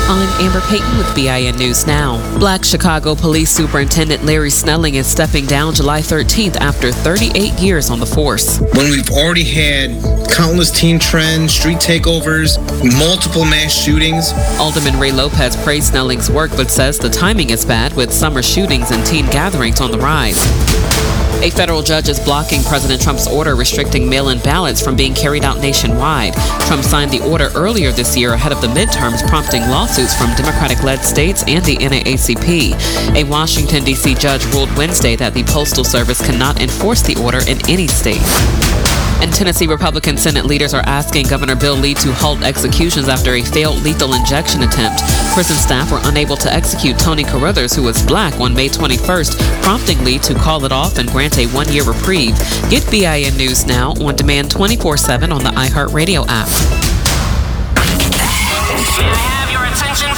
I'm Amber Payton with BIN News Now. Black Chicago Police Superintendent Larry Snelling is stepping down July 13th after 38 years on the force. When we've already had countless teen trends, street takeovers, multiple mass shootings. Alderman Ray Lopez praised Snelling's work but says the timing is bad with summer shootings and teen gatherings on the rise. A federal judge is blocking President Trump's order restricting mail-in ballots from being carried out nationwide. Trump signed the order earlier this year ahead of the midterms, prompting lawsuits from Democratic-led states and the NAACP. A Washington, D.C. judge ruled Wednesday that the Postal Service cannot enforce the order in any state. And Tennessee Republican Senate leaders are asking Governor Bill Lee to halt executions after a failed lethal injection attempt. Prison staff were unable to execute Tony Carruthers, who was black, on May 21st, prompting Lee to call it off and grant a one-year reprieve. Get BIN News Now on demand 24/7 on the iHeartRadio app. May I have your attention,